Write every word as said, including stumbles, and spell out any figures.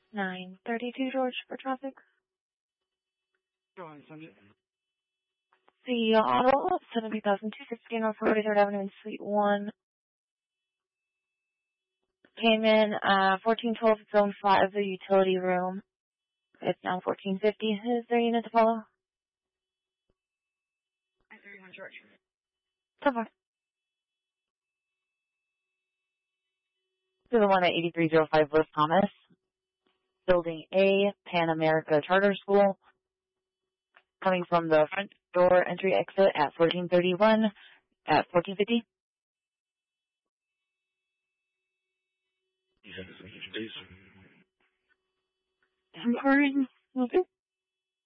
nine thirty-two, George, for traffic. Go on, Sanjay. The auto, seventy thousand two hundred sixty North forty-third Avenue in Suite one. Came in, uh, fourteen twelve, Zone five, the utility room. It's now fourteen fifty. Is there a unit to follow? nine thirty-one, George. So far. To the one at eighty-three oh five West Thomas. Building A, Pan America Charter School. Coming from the front door entry exit at fourteen thirty-one at fourteen fifty. Yes, please. I'm sorry. Okay.